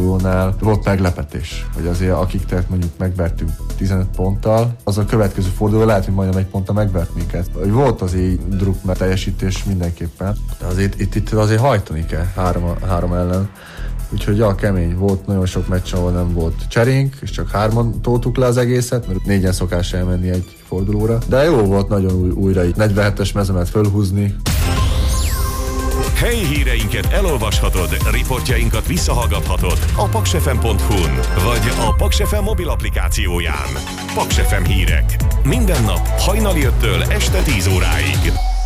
fordulónál volt meglepetés, hogy azért akik mondjuk megvertünk 15 ponttal, az a következő forduló lehet, hogy majdnem egy ponttal megvert minket. Volt azért druk, mert teljesítés mindenképpen. De azért itt azért hajtani kell három ellen. Úgyhogy kemény volt, nagyon sok meccs, ahol nem volt cserénk, és csak 3-an toltuk le az egészet, mert 4-en szokás elmenni egy fordulóra. De jó volt nagyon újra így 47-es mezemet fölhúzni. Helyi híreinket elolvashatod, riportjainkat visszahallgathatod a paksfm.hu-n, vagy a Paks FM mobil applikációján. Paks FM hírek. Minden nap hajnali 5-től este 10 óráig.